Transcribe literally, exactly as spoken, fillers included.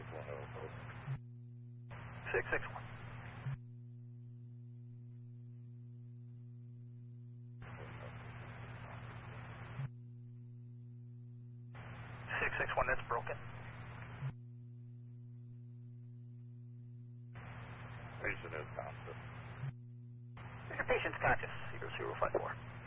six six one. six six one, that's broken. Patient is conscious. Your patient's conscious, zero zero five four.